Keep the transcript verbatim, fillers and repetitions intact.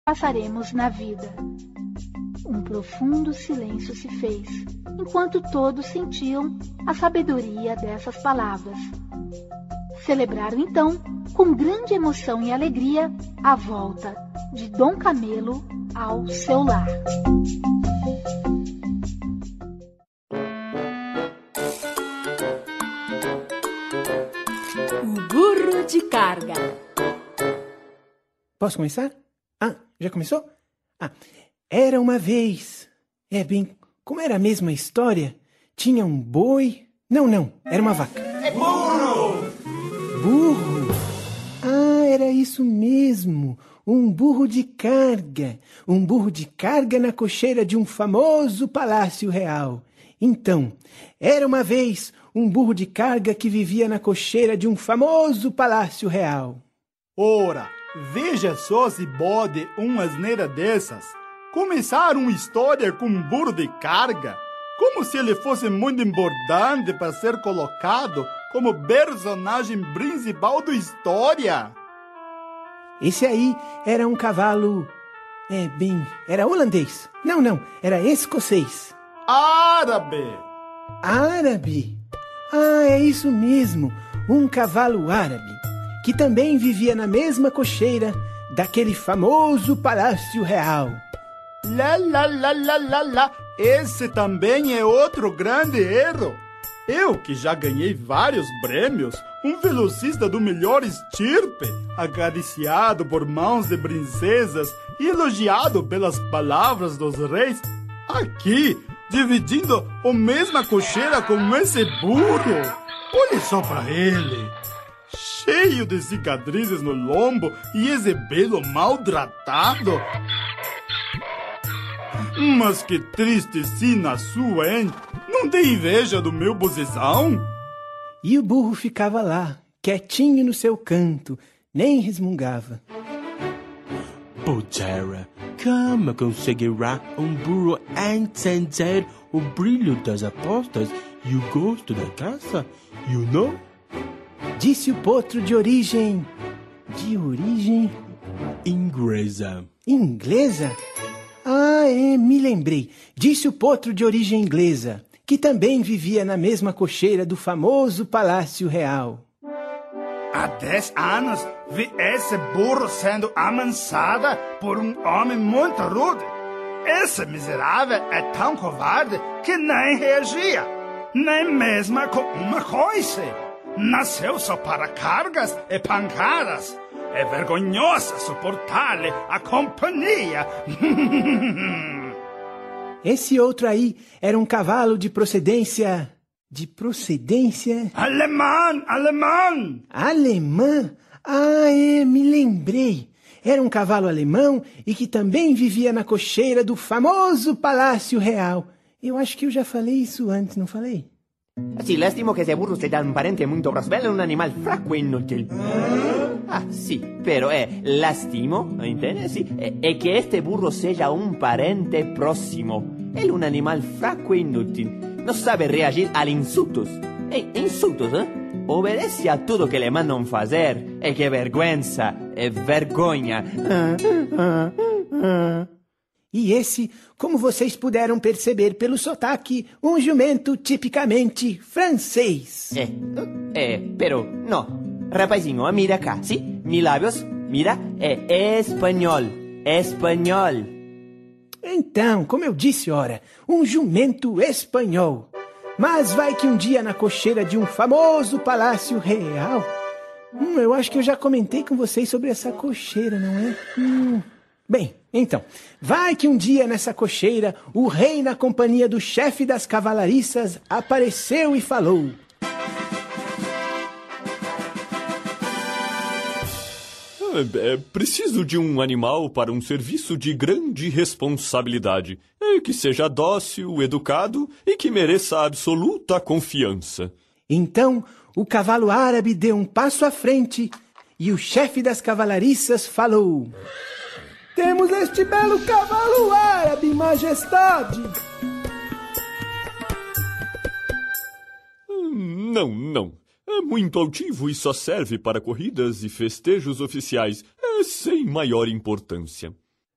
passaremos na vida. Um profundo silêncio se fez, enquanto todos sentiam a sabedoria dessas palavras. Celebraram então, com grande emoção e alegria, a volta de Dom Camelo ao seu lar. O burro de carga. Posso começar? Ah, já começou? Ah, era uma vez. É bem, como era a mesma história? Tinha um boi... Não, não, era uma vaca. É burro! Burro? Ah, era isso mesmo. Um burro de carga. Um burro de carga na cocheira de um famoso palácio real. Então, era uma vez um burro de carga que vivia na cocheira de um famoso palácio real. Ora, veja só se pode uma asneira dessas. Começar uma história com um burro de carga, como se ele fosse muito importante para ser colocado como personagem principal da história. Esse aí era um cavalo... É, bem... Era holandês. Não, não, era escocês. Árabe! Árabe? Ah, é isso mesmo. Um cavalo árabe, que também vivia na mesma cocheira daquele famoso palácio real. Lá, lá, lá, lá, lá, lá. Esse também é outro grande erro. Eu, que já ganhei vários prêmios, um velocista do melhor estirpe, acariciado por mãos de princesas e elogiado pelas palavras dos reis, aqui, dividindo a mesma cocheira com esse burro. Olhe só para ele, cheio de cicatrizes no lombo e esse pelo maltratado. Mas que triste sina sua, hein? Não tem inveja do meu bozezão? E o burro ficava lá, quietinho no seu canto, nem resmungava. Potera, como conseguirá um burro entender o brilho das apostas e o gosto da caça? You know? Disse o potro de origem... De origem... Inglesa. Inglesa? Ah, é, me lembrei. Disse o potro de origem inglesa, que também vivia na mesma cocheira do famoso Palácio Real. Há dez anos vi esse burro sendo amansado por um homem muito rude. Esse miserável é tão covarde que nem reagia, nem mesmo com uma coice. Nasceu só para cargas e pancadas. É vergonhoso suportar-lhe a companhia. Esse outro aí era um cavalo de procedência... De procedência... Alemão, alemão! Alemã? Ah, é, me lembrei. Era um cavalo alemão e que também vivia na cocheira do famoso Palácio Real. Eu acho que eu já falei isso antes, não falei? Sì, lastimo che ese burro sia un parente molto prosbello e un animal fracco e inutile. Ah, sì, però è lastimo, entende? Sì, è, è che este burro sea un parente próximo. Él un animal fracco e inútil. No sabe reagir a insultos. E insultos, eh? Obedece a tudo que le mandam fazer. E que vergüenza, e vergonha. E esse, como vocês puderam perceber pelo sotaque, um jumento tipicamente francês. É, é, pero no. Rapazinho, mira cá, sim? Mis lábios, mira, é espanhol, espanhol. Então, como eu disse, ora, um jumento espanhol. Mas vai que um dia na cocheira de um famoso palácio real... Hum, eu acho que eu já comentei com vocês sobre essa cocheira, não é? Hum... Bem, então, vai que um dia nessa cocheira, o rei na companhia do chefe das cavalariças apareceu e falou: É, é preciso de um animal para um serviço de grande responsabilidade, é, que seja dócil, educado e que mereça absoluta confiança. Então, o cavalo árabe deu um passo à frente e o chefe das cavalariças falou: Temos este belo cavalo árabe, majestade! Não, não. É muito altivo e só serve para corridas e festejos oficiais, é sem maior importância.